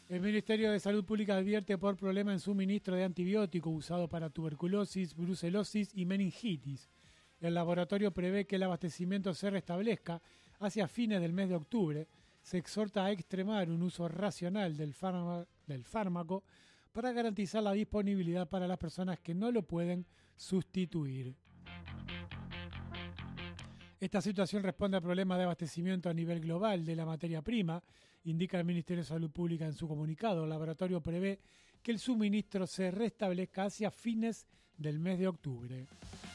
El Ministerio de Salud Pública advierte por problema en suministro de antibiótico usado para tuberculosis, brucelosis y meningitis. El laboratorio prevé que el abastecimiento se restablezca hacia fines del mes de octubre. Se exhorta a extremar un uso racional del fármaco para garantizar la disponibilidad para las personas que no lo pueden sustituir. Esta situación responde al problema de abastecimiento a nivel global de la materia prima, indica el Ministerio de Salud Pública en su comunicado. El laboratorio prevé que el suministro se restablezca hacia fines del mes de octubre.